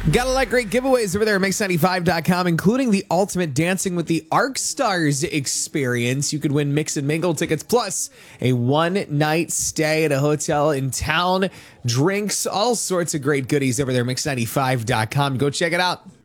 Got a lot of great giveaways over there at Mix95.com, including the Ultimate Dancing with the Arc Stars experience. You could win Mix and Mingle tickets plus a one-night stay at a hotel in town, drinks, all sorts of great goodies over there at Mix95.com. Go check it out.